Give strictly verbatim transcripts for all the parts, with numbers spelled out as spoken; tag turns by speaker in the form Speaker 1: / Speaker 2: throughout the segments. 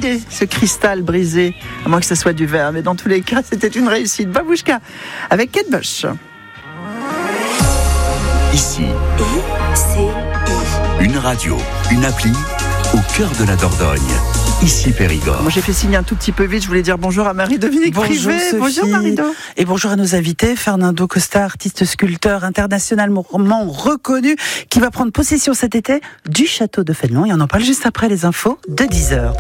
Speaker 1: idée, ce cristal brisé, à moins que ce soit du verre, mais dans tous les cas, c'était une réussite. Babouchka, avec Kate Bush.
Speaker 2: Ici,
Speaker 3: I C I.
Speaker 2: une radio, une appli, au cœur de la Dordogne. Ici Périgord.
Speaker 1: Moi j'ai fait signe un tout petit peu vite, je voulais dire bonjour à Marie-Dominique Privé. Bonjour Marie-Do.
Speaker 4: Et bonjour à nos invités, Fernando Costa, artiste sculpteur internationalement reconnu, qui va prendre possession cet été du château de Fénelon. Et on en parle juste après les infos de dix heures.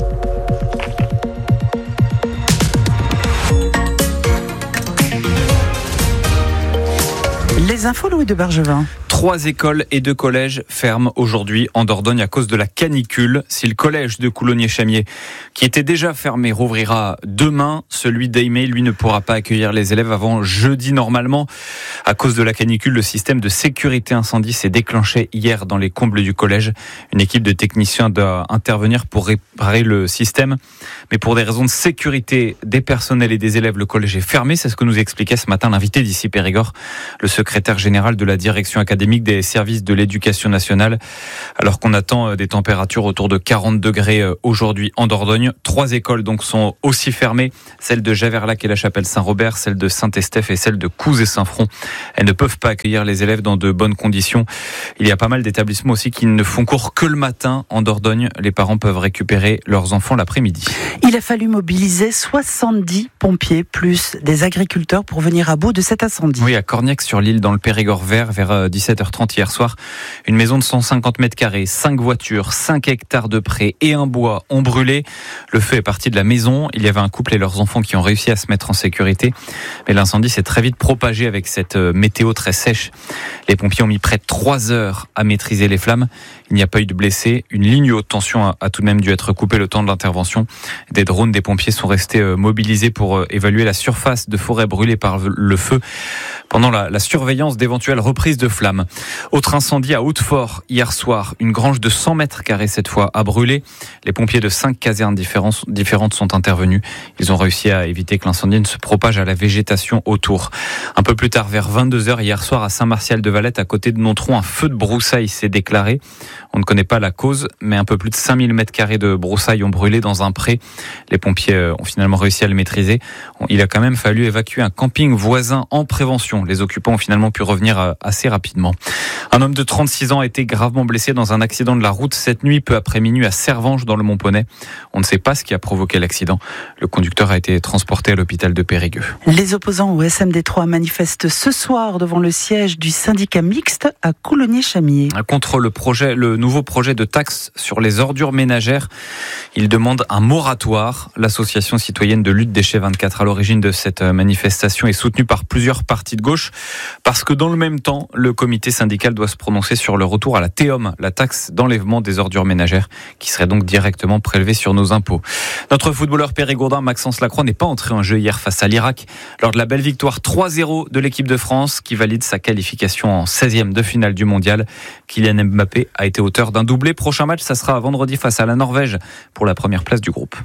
Speaker 4: Les infos, Louis de Bargevin.
Speaker 5: Trois écoles et deux collèges ferment aujourd'hui en Dordogne à cause de la canicule. Si le collège de Coulommiers-Chamiers, qui était déjà fermé, rouvrira demain, celui d'Aimé, lui, ne pourra pas accueillir les élèves avant jeudi normalement. À cause de la canicule, le système de sécurité incendie s'est déclenché hier dans les combles du collège. Une équipe de techniciens doit intervenir pour réparer le système. Mais pour des raisons de sécurité des personnels et des élèves, le collège est fermé. C'est ce que nous expliquait ce matin l'invité d'Ici Périgord, le secrétaire général de la direction académique des services de l'éducation nationale, alors qu'on attend des températures autour de quarante degrés aujourd'hui en Dordogne. Trois écoles donc sont aussi fermées, celle de Javerlac et la Chapelle Saint-Robert, celle de Saint-Estèphe et celle de Couze et Saint-Front. Elles ne peuvent pas accueillir les élèves dans de bonnes conditions. Il y a pas mal d'établissements aussi qui ne font cours que le matin en Dordogne. Les parents peuvent récupérer leurs enfants l'après-midi.
Speaker 4: Il a fallu mobiliser soixante-dix pompiers plus des agriculteurs pour venir à bout de cet incendie.
Speaker 5: Oui, à Corniac sur l'île dans le Périgord vert vers dix-sept heures trente hier soir. Une maison de cent cinquante mètres carrés, cinq voitures, cinq hectares de prés et un bois ont brûlé. Le feu est parti de la maison. Il y avait un couple et leurs enfants qui ont réussi à se mettre en sécurité. Mais l'incendie s'est très vite propagé avec cette météo très sèche. Les pompiers ont mis près de trois heures à maîtriser les flammes. Il n'y a pas eu de blessés. Une ligne haute tension a, a tout de même dû être coupée le temps de l'intervention. Des drones des pompiers sont restés euh, mobilisés pour euh, évaluer la surface de forêt brûlée par le feu pendant la, la surveillance d'éventuelles reprises de flammes. Autre incendie à Hautefort hier soir. Une grange de cent mètres carrés cette fois a brûlé. Les pompiers de cinq casernes différentes, différentes sont intervenus. Ils ont réussi à éviter que l'incendie ne se propage à la végétation autour. Un peu plus tard, vers vingt-deux heures hier soir à Saint-Martial-de-Valette, à côté de Nontron, un feu de broussailles s'est déclaré. On ne connaît pas la cause, mais un peu plus de cinq mille mètres carrés de broussailles ont brûlé dans un pré. Les pompiers ont finalement réussi à le maîtriser. Il a quand même fallu évacuer un camping voisin en prévention. Les occupants ont finalement pu revenir assez rapidement. Un homme de trente-six ans a été gravement blessé dans un accident de la route cette nuit, peu après minuit, à Servanges, dans le Mont-Poney. On ne sait pas ce qui a provoqué l'accident. Le conducteur a été transporté à l'hôpital de Périgueux.
Speaker 4: Les opposants au S M D trois manifestent ce soir devant le siège du syndicat mixte à Coulommiers-Chamiers.
Speaker 5: Contre le projet, le nouveau projet de taxe sur les ordures ménagères, ils demandent un moratoire. L'association citoyenne de lutte déchets vingt-quatre, à l'origine de cette manifestation, est soutenue par plusieurs partis de gauche parce que dans le même temps, le comité syndical doit se prononcer sur le retour à la T E O M, la taxe d'enlèvement des ordures ménagères, qui serait donc directement prélevée sur nos impôts. Notre footballeur périgourdin Maxence Lacroix n'est pas entré en jeu hier face à l'Irak lors de la belle victoire trois zéro de l'équipe de France qui valide sa qualification en seizième de finale du mondial. Kylian Mbappé a été auteur d'un doublé. Prochain match, ça sera vendredi face à la Norvège pour la première place du groupe.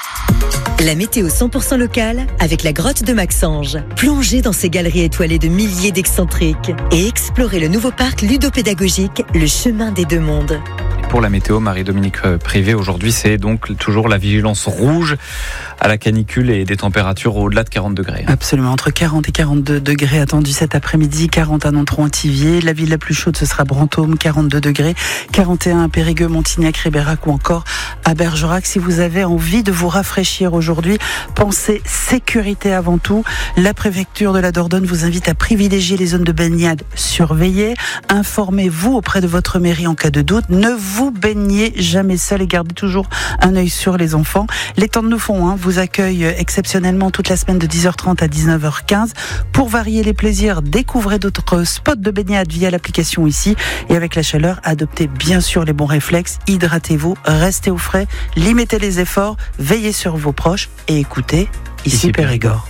Speaker 3: La météo cent pour cent locale avec la grotte de Maxange. Plongez dans ces galeries étoilées de milliers d'excentriques et explorez le nouveau parc ludopédagogique, le chemin des deux mondes.
Speaker 5: Pour la météo, Marie-Dominique Privé, aujourd'hui, c'est donc toujours la vigilance rouge à la canicule et des températures au-delà de quarante degrés.
Speaker 4: Absolument, entre quarante et quarante-deux degrés attendus cet après-midi, quarante à Nontron-Thiviers. La ville la plus chaude, ce sera Brantôme, quarante-deux degrés, quarante et un à Périgueux, Montignac, Ribérac ou encore à Bergerac. Si vous avez envie de vous rafraîchir aujourd'hui, pensez sécurité avant tout. La préfecture de la Dordogne vous invite à privilégier les zones de baignade surveillées. Informez-vous auprès de votre mairie en cas de doute. Ne vous baignez jamais seul et gardez toujours un œil sur les enfants. Les temps de nous font, hein, vous accueille exceptionnellement toute la semaine de dix heures trente à dix-neuf heures quinze. Pour varier les plaisirs, découvrez d'autres spots de baignade via l'application ici. Et avec la chaleur, adoptez bien sûr les bons réflexes. Hydratez-vous, restez au frais, limitez les efforts, veillez sur vos proches et écoutez Ici, ici Périgord.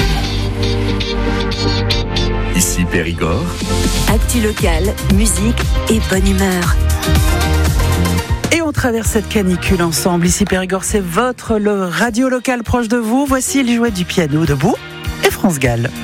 Speaker 2: Ici Périgord.
Speaker 3: Actu locale, musique et bonne humeur.
Speaker 4: Et on traverse cette canicule ensemble. Ici Périgord, c'est votre le radio local proche de vous. Voici les jouets du piano debout et France Gall.